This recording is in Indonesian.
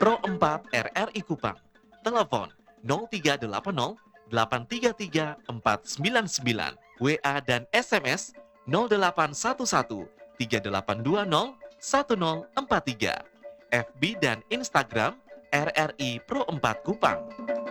Pro 4 RRI Kupang. Telepon 0380 833 499, WA dan SMS 0811 3820 1043, FB dan Instagram RRI Pro 4 Kupang.